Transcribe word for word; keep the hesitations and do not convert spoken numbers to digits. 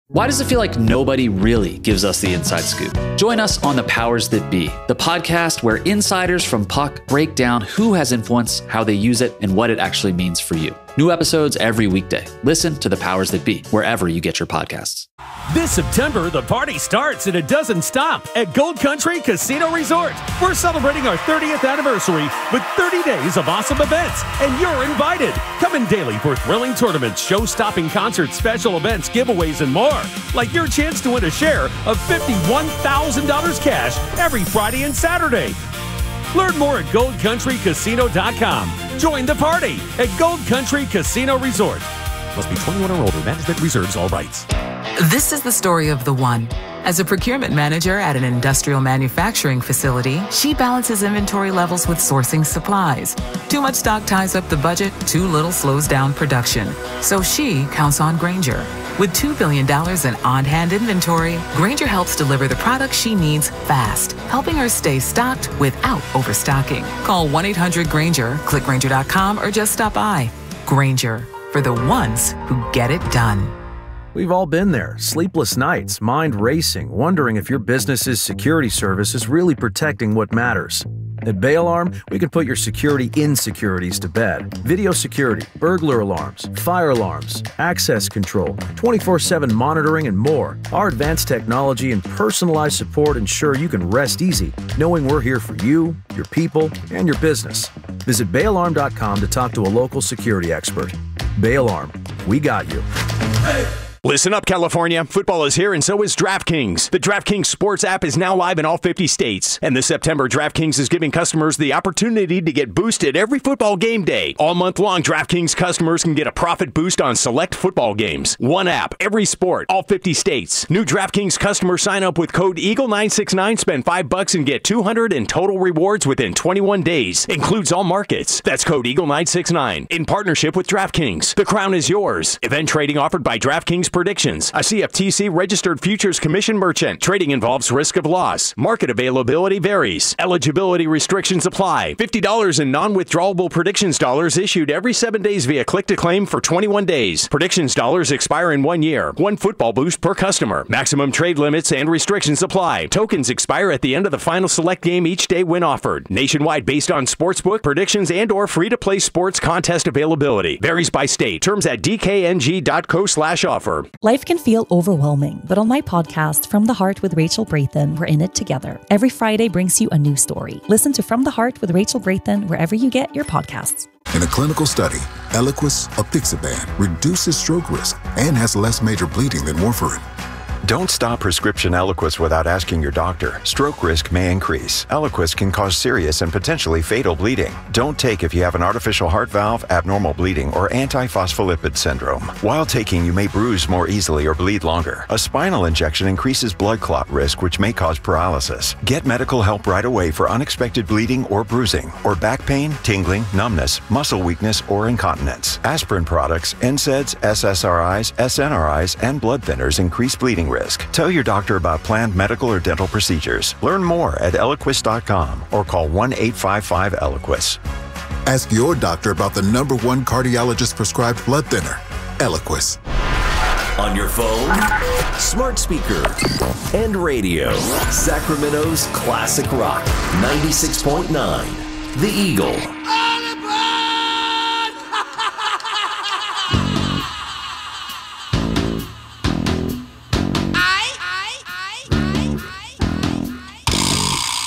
Why does it feel like nobody really gives us the inside scoop? Join us on The Powers That Be, the podcast where insiders from Puck break down who has influence, how they use it, and what it actually means for you. New episodes every weekday. Listen to The Powers That Be wherever you get your podcasts. This September, the party starts and it doesn't stop at Gold Country Casino Resort. We're celebrating our thirtieth anniversary with thirty days of awesome events, and you're invited. Come in daily for thrilling tournaments, show-stopping concerts, special events, giveaways, and more. Like your chance to win a share of fifty-one thousand dollars cash every Friday and Saturday. Learn more at gold country casino dot com. Join the party at Gold Country Casino Resort. Must be twenty-one or older. Management reserves all rights. This is the story of the one. As a procurement manager at an industrial manufacturing facility, she balances inventory levels with sourcing supplies. Too much stock ties up the budget, too little slows down production. So she counts on Grainger. With two billion dollars in on-hand inventory, Grainger helps deliver the products she needs fast, helping her stay stocked without overstocking. Call one eight hundred Grainger, click Grainger dot com, or just stop by. Grainger, for the ones who get it done. We've all been there. Sleepless nights, mind racing, wondering if your business's security service is really protecting what matters. At Bail Arm, we can put your security insecurities to bed. Video security, burglar alarms, fire alarms, access control, twenty-four seven monitoring, and more. Our advanced technology and personalized support ensure you can rest easy, knowing we're here for you, your people, and your business. Visit bail arm dot com to talk to a local security expert. Bail Arm, we got you. Hey! Listen up, California. Football is here, and so is DraftKings. The DraftKings Sports app is now live in all fifty states. And this September, DraftKings is giving customers the opportunity to get boosted every football game day. All month long, DraftKings customers can get a profit boost on select football games. One app, every sport, all fifty states. New DraftKings customers sign up with code Eagle nine six nine, spend five bucks and get two hundred in total rewards within twenty-one days. Includes all markets. That's code Eagle nine six nine. In partnership with DraftKings. The crown is yours. Event trading offered by DraftKings Predictions, a C F T C registered futures commission merchant. Trading involves risk of loss. Market availability varies. Eligibility restrictions apply. fifty dollars in non-withdrawable predictions dollars issued every seven days via click to claim for twenty-one days. Predictions dollars expire in one year. One football boost per customer. Maximum trade limits and restrictions apply. Tokens expire at the end of the final select game each day when offered. Nationwide based on sportsbook, predictions, and or free-to-play sports contest availability. Varies by state. Terms at d k n g dot co slash offer. Life can feel overwhelming, but on my podcast, From the Heart with Rachel Braithen, we're in it together. Every Friday brings you a new story. Listen to From the Heart with Rachel Braithen wherever you get your podcasts. In a clinical study, Eliquis, apixaban, reduces stroke risk and has less major bleeding than warfarin. Don't stop prescription Eliquis without asking your doctor. Stroke risk may increase. Eliquis can cause serious and potentially fatal bleeding. Don't take if you have an artificial heart valve, abnormal bleeding, or antiphospholipid syndrome. While taking, you may bruise more easily or bleed longer. A spinal injection increases blood clot risk, which may cause paralysis. Get medical help right away for unexpected bleeding or bruising, or back pain, tingling, numbness, muscle weakness, or incontinence. Aspirin products, N SAIDs, S S R Is, S N R Is, and blood thinners increase bleeding risk. Tell your doctor about planned medical or dental procedures. Learn more at eliquis dot com or call one eight five five Eliquis. Ask your doctor about the number one cardiologist prescribed blood thinner, Eliquis. On your phone, smart speaker, and radio. Sacramento's classic rock, ninety-six point nine, The Eagle.